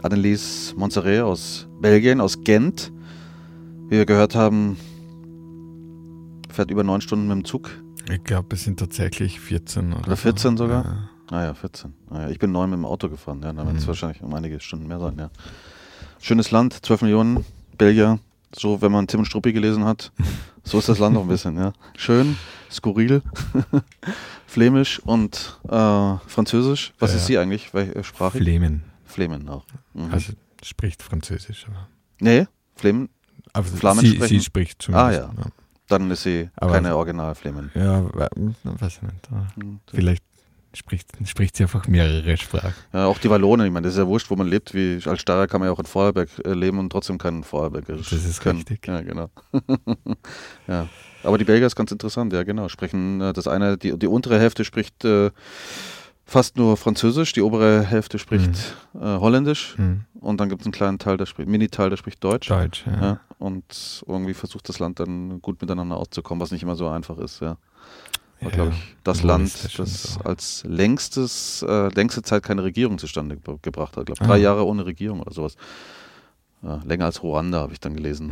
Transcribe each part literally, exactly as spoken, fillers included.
Annelies Montserrat aus Belgien, aus Gent. Wie wir gehört haben, fährt über neun Stunden mit dem Zug. Ich glaube, es sind tatsächlich vierzehn oder, oder vierzehn so. sogar? Ja. Ah ja, vierzehn. Ah ja, ich bin neun mit dem Auto gefahren, ja, dann wird es Mhm. wahrscheinlich um einige Stunden mehr sein, ja. Schönes Land, zwölf Millionen, Belgier, so wenn man Tim und Struppi gelesen hat, so ist das Land noch ein bisschen, ja. Schön, skurril, flämisch und äh, französisch. Was Ja. ist sie eigentlich? Welche Sprache? Flemen. Flemen auch. Mhm. Also spricht Französisch. Aber, Nee, Flemen, aber Flamen sie, sprechen? sie spricht zumindest. Ah, ja. dann ist sie Aber- keine Original-Flemen. Ja, we- weiß ich nicht. Aber Mhm. vielleicht spricht, spricht sie einfach mehrere Sprachen. Ja, auch die Wallonen, ich meine, das ist ja wurscht, wo man lebt. Wie als Steirer kann man ja auch in Vorarlberg äh, leben und trotzdem keinen Vorarlbergerisch Das ist können. richtig. Ja, genau. ja. Aber die Belgier ist ganz interessant, ja genau. Sprechen äh, das eine, die, die untere Hälfte spricht äh, fast nur Französisch, die obere Hälfte spricht äh, Holländisch Hm. und dann gibt es einen kleinen Teil, der spricht, Mini-Teil, der spricht Deutsch. Deutsch, ja. Ja, und irgendwie versucht das Land dann gut miteinander auszukommen, was nicht immer so einfach ist, ja. War, Ja, glaube ich, das wo Land, ist das schon das so? als längstes, äh, längste Zeit keine Regierung zustande ge- gebracht hat. Ich glaube, Ah. drei Jahre ohne Regierung oder sowas. Ja, länger als Ruanda, habe ich dann gelesen.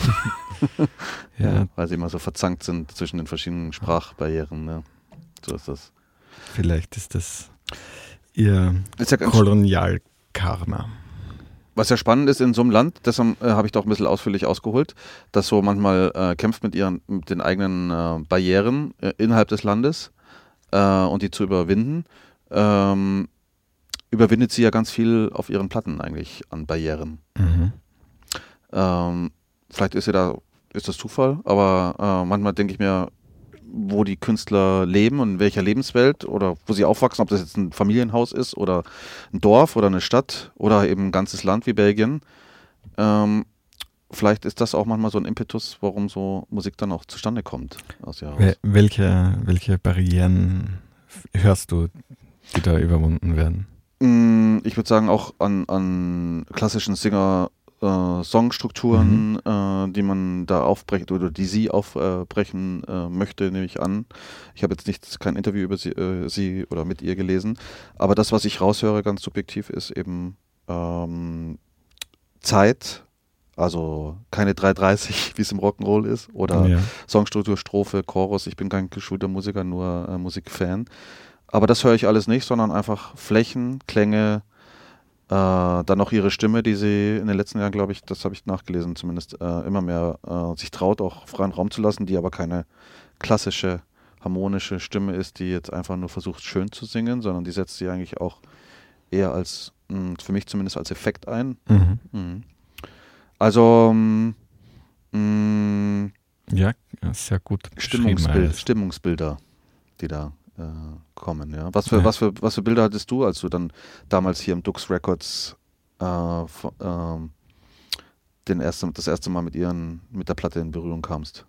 Ja. Ja. Ja, weil sie immer so verzankt sind zwischen den verschiedenen Sprachbarrieren. Ja. So ist das. Vielleicht ist das ihr Ist ja ganz Kolonialkarma. Was ja spannend ist in so einem Land, deshalb äh, habe ich da auch ein bisschen ausführlich ausgeholt, dass so manchmal äh, kämpft mit ihren mit den eigenen äh, Barrieren äh, innerhalb des Landes äh, und die zu überwinden, ähm, überwindet sie ja ganz viel auf ihren Platten eigentlich an Barrieren. Mhm. Ähm, vielleicht ist sie da, ist das Zufall, aber äh, manchmal denke ich mir, wo die Künstler leben und in welcher Lebenswelt oder wo sie aufwachsen, ob das jetzt ein Familienhaus ist oder ein Dorf oder eine Stadt oder eben ein ganzes Land wie Belgien. Ähm, vielleicht ist das auch manchmal so ein Impetus, warum so Musik dann auch zustande kommt aus ihr Wel- heraus. Welche, welche Barrieren f- hörst du, die da überwunden werden? Mm, Ich würde sagen auch an, an klassischen Singer äh, Songstrukturen, äh, die man da aufbrechen oder die sie aufbrechen äh, möchte, nehme ich an. Ich habe jetzt nicht kein Interview über sie, äh, sie oder mit ihr gelesen, aber das, was ich raushöre, ganz subjektiv, ist eben ähm, Zeit, also keine drei dreißig, wie es im Rock'n'Roll ist, oder Ja. Songstruktur, Strophe, Chorus. Ich bin kein geschulter Musiker, nur äh, Musikfan. Aber das höre ich alles nicht, sondern einfach Flächen, Klänge, äh, dann noch ihre Stimme, die sie in den letzten Jahren, glaube ich, das habe ich nachgelesen zumindest, äh, immer mehr äh, sich traut, auch freien Raum zu lassen, die aber keine klassische, harmonische Stimme ist, die jetzt einfach nur versucht, schön zu singen, sondern die setzt sie eigentlich auch eher als, mh, für mich zumindest als Effekt ein. Mhm. Mhm. Also, mh, mh, Ja, ja, sehr gut beschrieben Stimmungsbild, alles. Stimmungsbilder, die da äh, kommen. Ja. Was, für, Ja. was, für, was für Bilder hattest du, als du dann damals hier im Dux Records äh, v- ähm, den ersten, das erste Mal mit ihren, mit der Platte in Berührung kamst?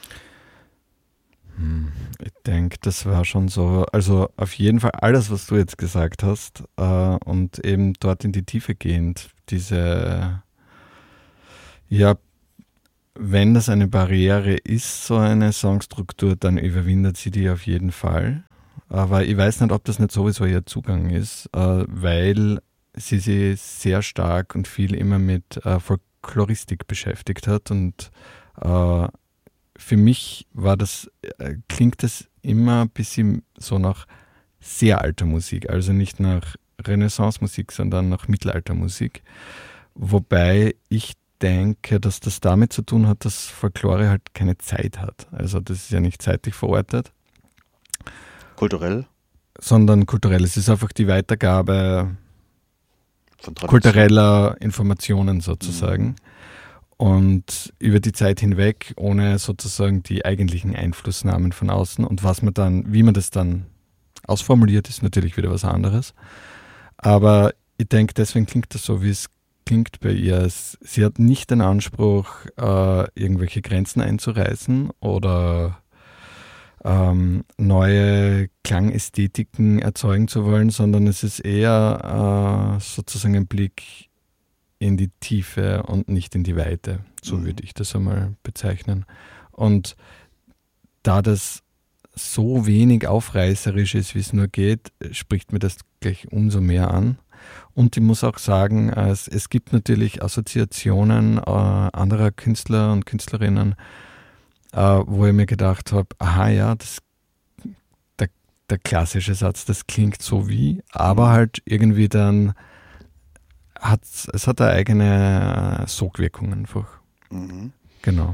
Hm, Ich denke, das war schon so, also auf jeden Fall alles, was du jetzt gesagt hast äh, und eben dort in die Tiefe gehend, diese, ja, wenn das eine Barriere ist, so eine Songstruktur, dann überwindet sie die auf jeden Fall. Aber ich weiß nicht, ob das nicht sowieso ihr Zugang ist, äh, weil sie sich sehr stark und viel immer mit äh, Folkloristik beschäftigt hat und äh, für mich war das, äh, klingt das immer ein bisschen so nach sehr alter Musik, also nicht nach Renaissance-Musik, sondern nach Mittelaltermusik. Wobei ich denke, dass das damit zu tun hat, dass Folklore halt keine Zeit hat. Also das ist ja nicht zeitlich verortet, Kulturell? sondern kulturell. Es ist einfach die Weitergabe Von Tradition? kultureller Informationen sozusagen. Und über die Zeit hinweg, ohne sozusagen die eigentlichen Einflussnahmen von außen. Und was man dann, wie man das dann ausformuliert, ist natürlich wieder was anderes. Aber ich denke, deswegen klingt das so, wie es klingt bei ihr. Es, sie hat nicht den Anspruch, äh, irgendwelche Grenzen einzureißen oder ähm, neue Klangästhetiken erzeugen zu wollen, sondern es ist eher äh, sozusagen ein Blick in die Tiefe und nicht in die Weite. So Mhm. würde ich das einmal bezeichnen. Und da das so wenig aufreißerisch ist, wie es nur geht, spricht mir das gleich umso mehr an. Und ich muss auch sagen, es, es gibt natürlich Assoziationen äh, anderer Künstler und Künstlerinnen, äh, wo ich mir gedacht habe, aha ja, das, der, der klassische Satz, das klingt so wie, aber halt irgendwie dann hat es hat eine eigene Sogwirkung einfach. Mhm. Genau.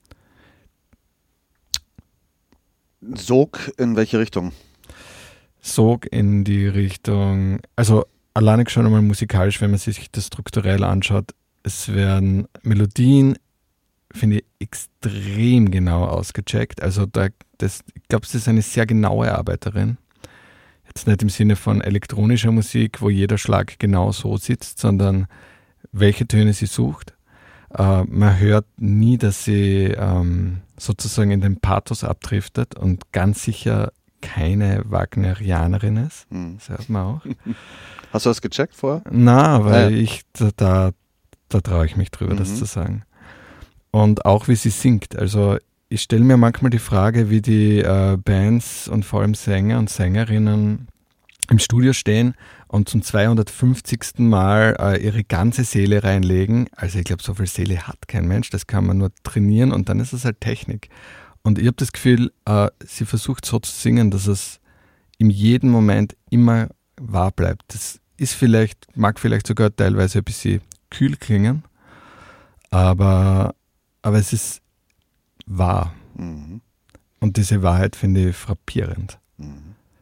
Sog in welche Richtung? Sog in die Richtung, also alleine schon einmal musikalisch, wenn man sich das strukturell anschaut, es werden Melodien, finde ich, extrem genau ausgecheckt. Also da, das, ich glaube, es ist eine sehr genaue Arbeiterin. Jetzt nicht im Sinne von elektronischer Musik, wo jeder Schlag genau so sitzt, sondern welche Töne sie sucht. Uh, man hört nie, dass sie ähm, sozusagen in den Pathos abdriftet und ganz sicher keine Wagnerianerin ist. Hm. Das hört man auch. Hast du das gecheckt vorher? Na, weil ja. ich, da, da, da traue ich mich drüber, mhm. das zu sagen. Und auch wie sie singt. Also ich stelle mir manchmal die Frage, wie die äh, Bands und vor allem Sänger und Sängerinnen im Studio stehen und zum zweihundertfünfzigsten Mal äh, ihre ganze Seele reinlegen. Also ich glaube, so viel Seele hat kein Mensch, das kann man nur trainieren und dann ist es halt Technik. Und ich habe das Gefühl, äh, sie versucht so zu singen, dass es in jedem Moment immer wahr bleibt. Das ist vielleicht, mag vielleicht sogar teilweise ein bisschen kühl klingen, aber, aber es ist wahr. Mhm. Und diese Wahrheit finde ich frappierend. Mhm.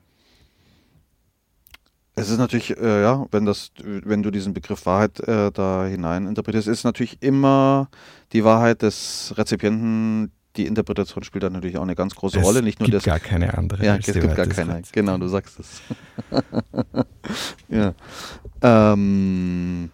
Es ist natürlich, äh, ja, wenn das, wenn du diesen Begriff Wahrheit äh, da hinein interpretierst, ist natürlich immer die Wahrheit des Rezipienten. Die Interpretation spielt dann natürlich auch eine ganz große es Rolle. Nicht nur gibt das, gar keine andere. Ja, es gibt gar keine. Genau, du sagst es. ja. Ähm,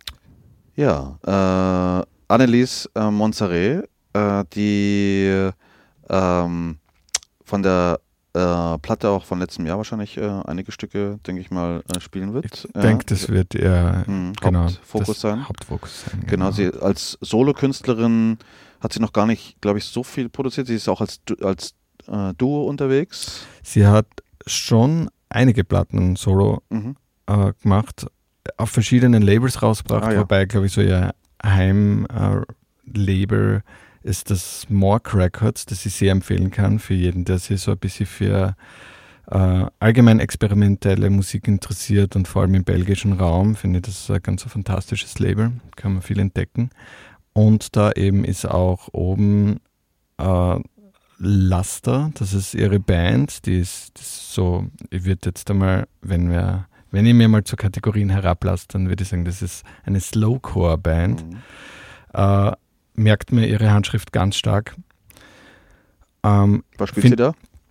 ja. Äh, Annelies äh, Monserrat, äh, die ähm, von der Äh, Platte auch von letztem Jahr wahrscheinlich äh, einige Stücke, denke ich mal, äh, spielen wird. Ich ja. denke, das wird ihr mhm, genau, Hauptfokus sein. Hauptfokus sein. Genau, genau, sie als Solokünstlerin hat sie noch gar nicht, glaube ich, so viel produziert. Sie ist auch als, als äh, Duo unterwegs. Sie hat schon einige Platten solo mhm. äh, gemacht, auf verschiedenen Labels rausgebracht, ah, ja. wobei, glaube ich, so ihr Heimlabel äh, ist das Mork Records, das ich sehr empfehlen kann für jeden, der sich so ein bisschen für äh, allgemein experimentelle Musik interessiert und vor allem im belgischen Raum, finde ich das ein ganz ein fantastisches Label, kann man viel entdecken. Und da eben ist auch oben äh, Laster, das ist ihre Band, die ist, die ist so, ich würde jetzt einmal, wenn wir, wenn ich mir mal zu Kategorien herablasse, dann würde ich sagen, das ist eine Slowcore-Band. Mhm. Äh, merkt man ihre Handschrift ganz stark. Ähm, Was spielt sie da?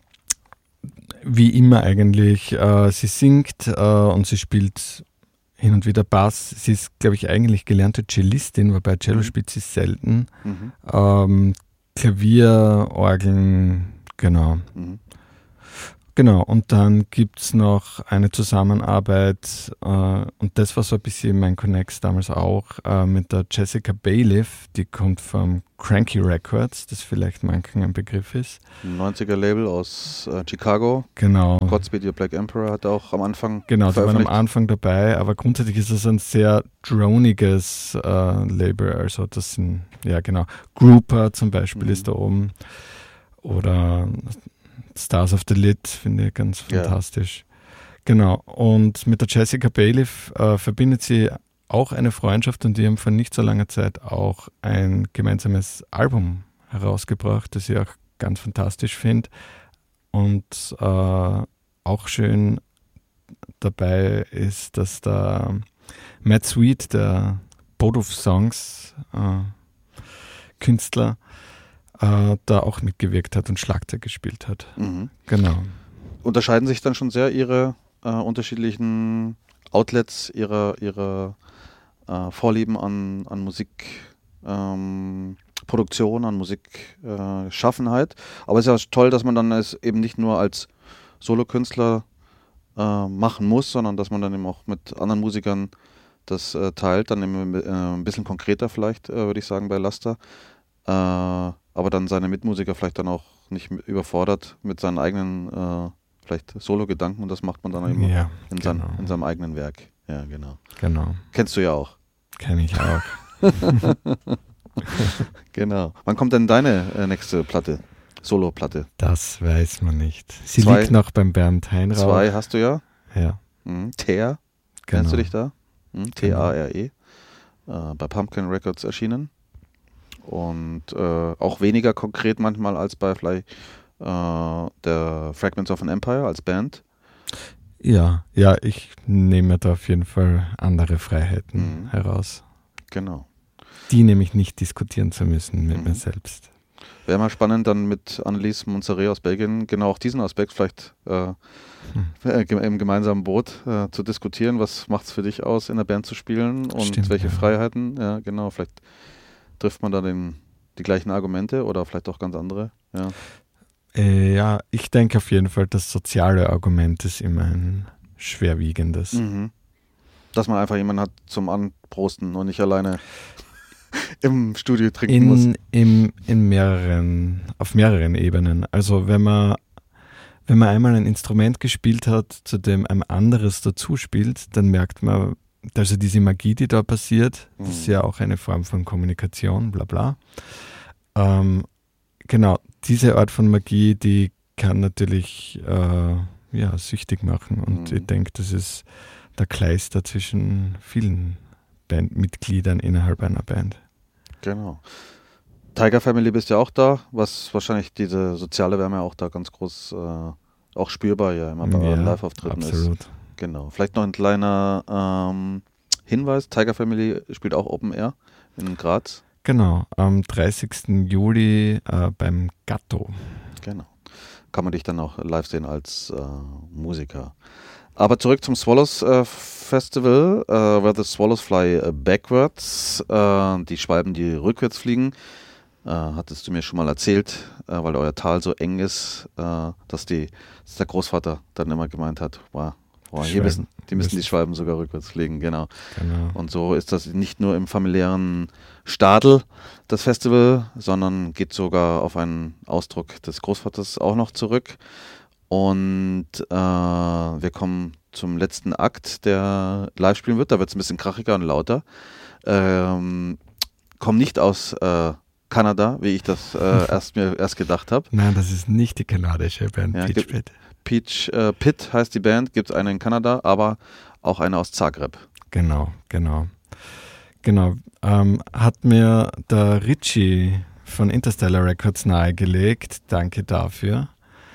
Wie immer eigentlich. Äh, sie singt äh, und sie spielt hin und wieder Bass. Sie ist, glaube ich, eigentlich gelernte Cellistin, wobei Cello mhm. spielt sie selten. Mhm. Ähm, Klavier, Orgeln, genau. Mhm. Genau, und dann gibt es noch eine Zusammenarbeit, äh, und das war so ein bisschen mein Connex damals auch, äh, mit der Jessica Bailiff, die kommt vom Cranky Records, das vielleicht manchen ein Begriff ist. Ein neunziger Label aus äh, Chicago. Genau. Godspeed Your Black Emperor hat auch am Anfang Genau, die waren am Anfang dabei, aber grundsätzlich ist es ein sehr droniges äh, Label, also das sind, ja genau, Grouper zum Beispiel mhm. ist da oben, oder Stars of the Lid, finde ich ganz fantastisch. Ja. Genau, und mit der Jessica Bailiff äh, verbindet sie auch eine Freundschaft und die haben vor nicht so langer Zeit auch ein gemeinsames Album herausgebracht, das ich auch ganz fantastisch finde. Und äh, auch schön dabei ist, dass da Matt Sweet, der Boat of Songs äh, Künstler, Äh, da auch mitgewirkt hat und Schlagzeug gespielt hat. Mhm. Genau. Unterscheiden sich dann schon sehr ihre äh, unterschiedlichen Outlets, ihre, ihre äh, Vorlieben an, an Musikproduktion, ähm, an Musikschaffenheit. Äh, Aber es ist ja toll, dass man dann es eben nicht nur als Solokünstler äh, machen muss, sondern dass man dann eben auch mit anderen Musikern das äh, teilt. Dann eben, äh, ein bisschen konkreter vielleicht, äh, würde ich sagen, bei Laster. Äh, aber dann seine Mitmusiker vielleicht dann auch nicht überfordert mit seinen eigenen äh, vielleicht Solo-Gedanken und das macht man dann eben ja, in, genau. sein, in seinem eigenen Werk. Ja, genau. Genau. Kennst du ja auch. Kenn ich auch. Genau. Wann kommt denn deine äh, nächste Platte? Solo-Platte? Das weiß man nicht. Sie Zwei- liegt noch beim Bernd Heinrauch. Zwei hast du ja. Ja, Mhm. Tear, genau. kennst du dich da? Mhm. T A R E. Äh, bei Pumpkin Records erschienen. Und äh, auch weniger konkret manchmal als bei vielleicht äh, der Fragments of an Empire als Band. Ja, ja, ich nehme da auf jeden Fall andere Freiheiten Mhm. heraus. Genau. Die nämlich nicht diskutieren zu müssen mit Mhm. mir selbst. Wäre mal spannend, dann mit Annelies Montserrat aus Belgien genau auch diesen Aspekt vielleicht äh, Hm. äh, ge- im gemeinsamen Boot äh, zu diskutieren. Was macht es für dich aus, in der Band zu spielen und Stimmt, welche ja. Freiheiten? Ja, genau. Vielleicht trifft man da den, die gleichen Argumente oder vielleicht auch ganz andere. Ja, Äh, ja, ich denke auf jeden Fall, das soziale Argument ist immer ein schwerwiegendes. mhm. Dass man einfach jemanden hat zum Anprosten und nicht alleine im Studio trinken muss. In, im, in mehreren, auf mehreren Ebenen. Also wenn man, wenn man einmal ein Instrument gespielt hat, zu dem ein anderes dazu spielt, dann merkt man, also diese Magie, die da passiert, das ist Mhm. ja auch eine Form von Kommunikation, bla bla. Ähm, genau, diese Art von Magie, die kann natürlich äh, ja, süchtig machen. Und Mhm. ich denke, das ist der Kleister zwischen vielen Bandmitgliedern innerhalb einer Band. Genau. Tiger Family bist ja auch da, was wahrscheinlich diese soziale Wärme auch da ganz groß äh, auch spürbar ja immer bei euren Live-Auftritten ist. absolut. Genau. Vielleicht noch ein kleiner ähm, Hinweis: Tiger Family spielt auch Open Air in Graz. Genau, am dreißigsten Juli äh, beim Gatto. Genau. Kann man dich dann auch live sehen als äh, Musiker. Aber zurück zum Swallows äh, Festival, äh, where the Swallows fly äh, backwards. Äh, die Schwalben, die rückwärts fliegen. Äh, hattest du mir schon mal erzählt, äh, weil euer Tal so eng ist, äh, dass, die, dass der Großvater dann immer gemeint hat, wow, wow, hier Schwalben müssen, die müssen müssen- die Schwalben sogar rückwärts fliegen, genau. Genau. Und so ist das nicht nur im familiären Stadel, das Festival, sondern geht sogar auf einen Ausdruck des Großvaters auch noch zurück. Und äh, wir kommen zum letzten Akt, der live spielen wird. Da wird es ein bisschen krachiger und lauter. Ähm, kommen nicht aus äh, Kanada, wie ich das äh, erst mir erst gedacht habe. Nein, das ist nicht die kanadische Band Ja, Peach gibt- Pit. Peach äh, Pit heißt die Band, gibt es eine in Kanada, aber auch eine aus Zagreb. Genau, genau. Genau. Ähm, hat mir der Richie von Interstellar Records nahegelegt. Danke dafür.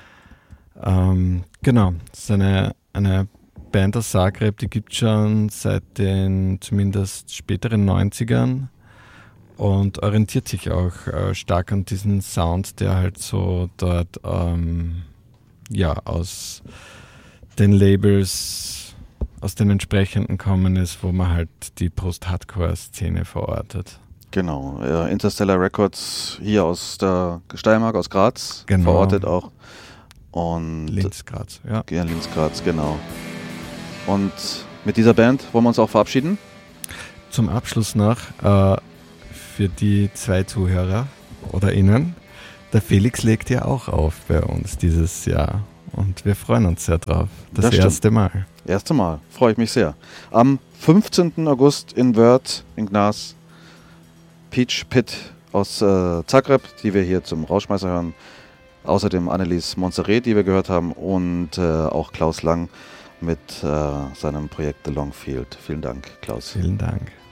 Ähm, genau, das ist eine, eine Band aus Zagreb, die gibt es schon seit den zumindest späteren neunzigern und orientiert sich auch äh, stark an diesen Sound, der halt so dort ähm, ja, aus den Labels, aus den entsprechenden kommen ist, wo man halt die Post-Hardcore-Szene verortet. Genau, äh, Interstellar Records hier aus der Steiermark, aus Graz, Genau. verortet auch. Und Linz, Graz, ja. Ja, Linz, Graz, genau. Und mit dieser Band wollen wir uns auch verabschieden. Zum Abschluss noch, äh, für die zwei Zuhörer oder Innen, der Felix legt ja auch auf bei uns dieses Jahr und wir freuen uns sehr drauf. Das, Das stimmt. erste Mal. Erste Mal, freue ich mich sehr. Am fünfzehnten August in Wörth, in Gnas, Peach Pit aus äh, Zagreb, die wir hier zum Rauschmeißer hören. Außerdem Annelies Montserrat, die wir gehört haben, und äh, auch Klaus Lang mit äh, seinem Projekt The Longfield. Vielen Dank, Klaus. Vielen Dank.